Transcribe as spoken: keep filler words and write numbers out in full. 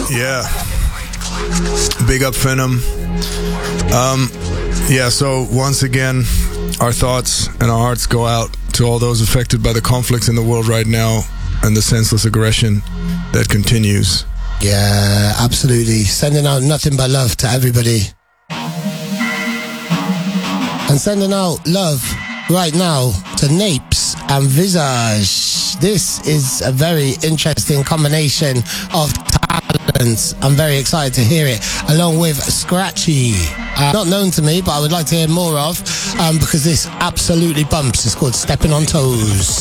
Yeah. Big up Venom. Um, yeah, so once again, our thoughts and our hearts go out to all those affected by the conflicts in the world right now and the senseless aggression that continues. Yeah, absolutely. Sending out nothing but love to everybody. And sending out love right now to Napes and Visage. This is a very interesting combination of talents. I'm very excited to hear it, along with Scratchy. Uh, not known to me, but I would like to hear more of, um, because this absolutely bumps. It's called Stepping on Toes.